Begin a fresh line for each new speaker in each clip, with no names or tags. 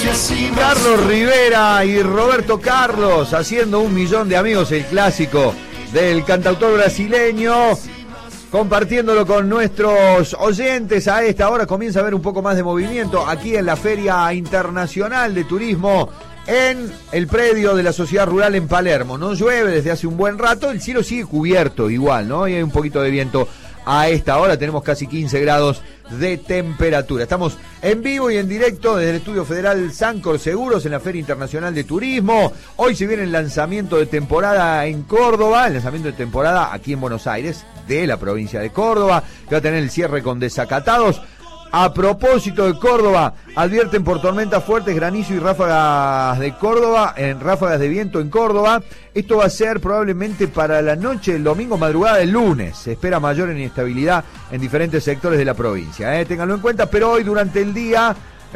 Carlos Rivera y Roberto Carlos haciendo 1 millón de amigos, el clásico del cantautor brasileño, compartiéndolo con nuestros oyentes. A esta hora comienza a haber un poco más de movimiento aquí en la Feria Internacional de Turismo en el predio de la Sociedad Rural en Palermo. No llueve desde hace un buen rato, el cielo sigue cubierto igual, ¿no? Y hay un poquito de viento. A esta hora tenemos casi 15 grados de temperatura. Estamos en vivo y en directo desde el Estudio Federal Sancor Seguros en la Feria Internacional de Turismo. Hoy se viene el lanzamiento de temporada en Córdoba, el lanzamiento de temporada aquí en Buenos Aires, de la provincia de Córdoba, que va a tener el cierre con desacatados. A propósito de Córdoba, advierten por tormentas fuertes, granizo y ráfagas de Córdoba, en ráfagas de viento en Córdoba. Esto va a ser probablemente para la noche del domingo, madrugada del lunes. Se espera mayor inestabilidad en diferentes sectores de la provincia. Ténganlo en cuenta, pero hoy durante el día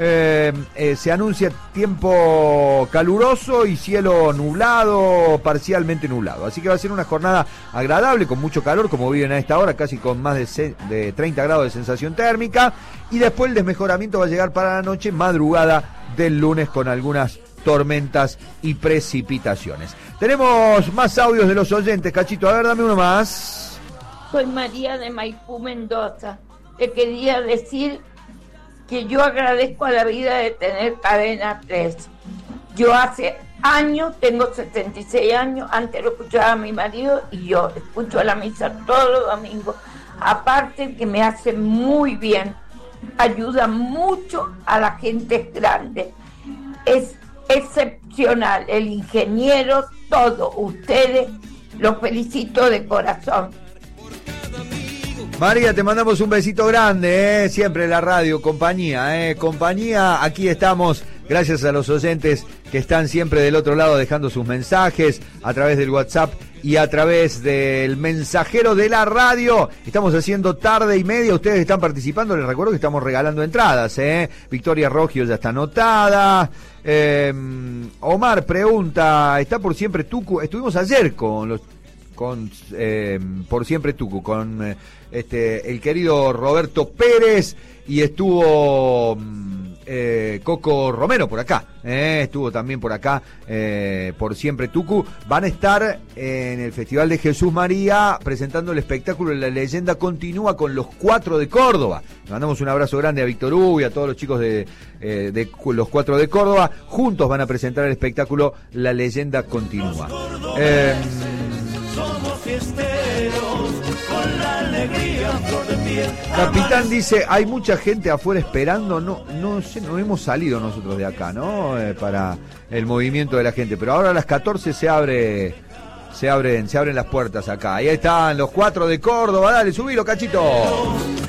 se anuncia tiempo caluroso y cielo nublado, parcialmente nublado. Así que va a ser una jornada agradable, con mucho calor, como viven a esta hora, casi con más de 30 grados de sensación térmica. Y después el desmejoramiento va a llegar para la noche, madrugada del lunes, con algunas tormentas y precipitaciones. Tenemos más audios de los oyentes. Cachito, a ver, dame uno más.
Soy María de Maipú, Mendoza. Te quería decir que yo agradezco a la vida de tener Cadena 3. Yo hace años, tengo 76 años, antes lo escuchaba a mi marido y yo escucho la misa todos los domingos. Aparte que me hace muy bien, ayuda mucho a la gente grande. Es excepcional, el ingeniero, todo. Ustedes, los felicito de corazón.
María, te mandamos un besito grande, siempre la radio, compañía, aquí estamos, gracias a los oyentes que están siempre del otro lado dejando sus mensajes a través del WhatsApp y a través del mensajero de la radio. Estamos haciendo tarde y media, ustedes están participando, les recuerdo que estamos regalando entradas, Victoria Roggio ya está anotada. Omar pregunta, ¿está por siempre Tucu? Estuvimos ayer con Por Siempre Tucu, con el querido Roberto Pérez, y estuvo Coco Romero por acá, estuvo también por acá Por Siempre Tucu. Van a estar en el Festival de Jesús María presentando el espectáculo La Leyenda Continúa con los 4 de Córdoba. Le mandamos un abrazo grande a Víctor Hugo y a todos los chicos de los 4 de Córdoba. Juntos van a presentar el espectáculo La Leyenda Continúa.
Somos fiesteros con la alegría flor de piel.
Capitán dice, hay mucha gente afuera esperando, no sé, no hemos salido nosotros de acá, ¿no? Para el movimiento de la gente, pero ahora a las 14 se abren las puertas acá. Ahí están los 4 de Córdoba, dale, subilo, Cachito.